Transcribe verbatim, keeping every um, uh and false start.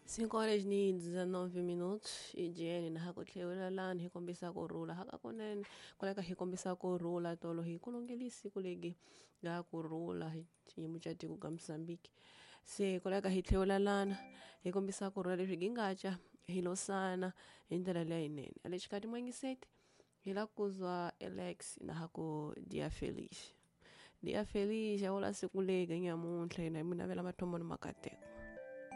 cinco horas ni dezenove minutos e Jenny na hakutlheula lani hi kombisa kurhula hakakunene koleka hi kombisa kurhula tolo hi kulungeli siku legi ga kurhula hi xiyimo xa tiko ka Mozambique se koleka hi tlheula lana hi kombisa kurhula leswi gingacha hi losana hi ndlela leyinene ale xikati mwengiseti hi la kuzwa Alex na haku dia feliz dia feliz ya wala siku legi nyamuntlha hina mi navela mathombo ni makateko.